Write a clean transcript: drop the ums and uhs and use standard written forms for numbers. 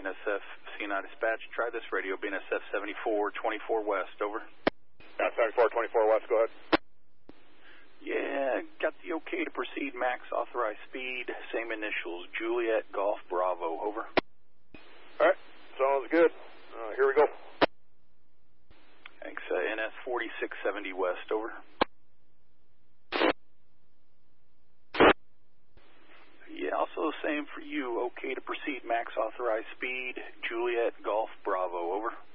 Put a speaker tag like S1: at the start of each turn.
S1: BNSF C9 dispatch. Try this radio, BNSF 7424 West, over.
S2: 7424 West, go ahead.
S1: Yeah, got the okay to proceed, max authorized speed, same initials, Juliet Golf Bravo, over.
S2: Alright, sounds good. Here we go.
S1: Thanks, NS 4670 West, over. Yeah, also the same for you, okay to proceed, max authorized speed, Juliet Golf Bravo, over.